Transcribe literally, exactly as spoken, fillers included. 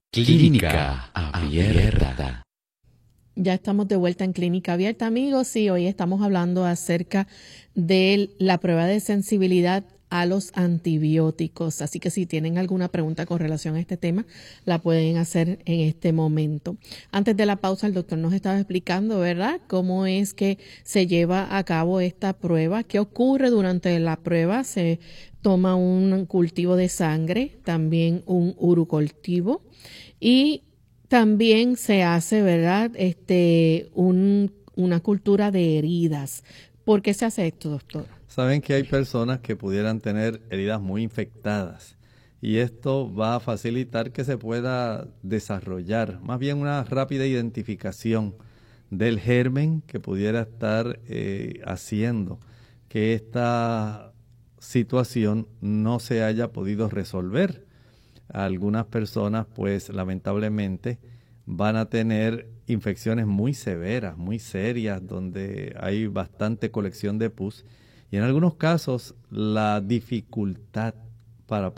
Clínica Abierta. Ya estamos de vuelta en Clínica Abierta, amigos, y hoy estamos hablando acerca de la prueba de sensibilidad a los antibióticos. Así que si tienen alguna pregunta con relación a este tema, la pueden hacer en este momento. Antes de la pausa, el doctor nos estaba explicando, ¿verdad?, cómo es que se lleva a cabo esta prueba, qué ocurre durante la prueba. Se toma un cultivo de sangre, también un urocultivo, y también se hace, ¿verdad?, este, un, una cultura de heridas. ¿Por qué se hace esto, doctor? Saben que hay personas que pudieran tener heridas muy infectadas y esto va a facilitar que se pueda desarrollar más bien una rápida identificación del germen que pudiera estar eh, haciendo que esta situación no se haya podido resolver. Algunas personas, pues lamentablemente, van a tener infecciones muy severas, muy serias, donde hay bastante colección de pus. Y en algunos casos, la dificultad para